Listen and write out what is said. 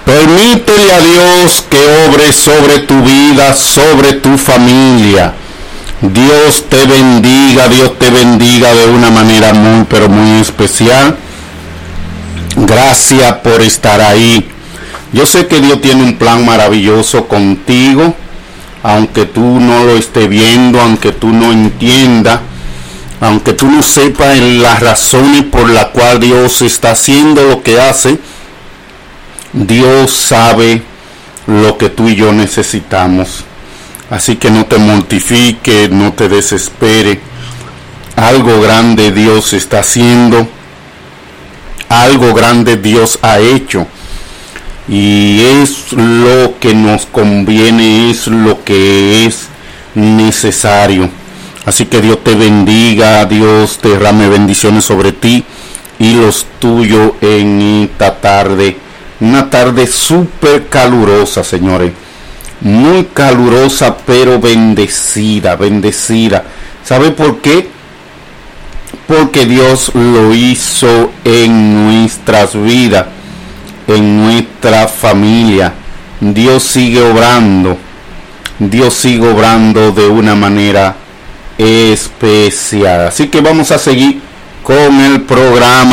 Permítele a Dios que obre sobre tu vida, sobre tu familia. Dios te bendiga de una manera muy, pero muy especial. Gracias por estar ahí. Yo sé que Dios tiene un plan maravilloso contigo, aunque tú no lo estés viendo, aunque tú no entiendas, aunque tú no sepas las razones por las cuales Dios está haciendo lo que hace. Dios sabe lo que tú y yo necesitamos. Así que no te mortifiques, no te desesperes. Algo grande Dios está haciendo. Algo grande Dios ha hecho. Y es lo que nos conviene, es lo que es necesario. Así que Dios te bendiga, Dios te derrame bendiciones sobre ti y los tuyos en esta tarde. Una tarde súper calurosa, señores. Muy calurosa, pero bendecida, bendecida. ¿Sabe por qué? Porque Dios lo hizo en nuestras vidas, en nuestra familia. Dios sigue obrando. Dios sigue obrando de una manera especial. Así que vamos a seguir con el programa.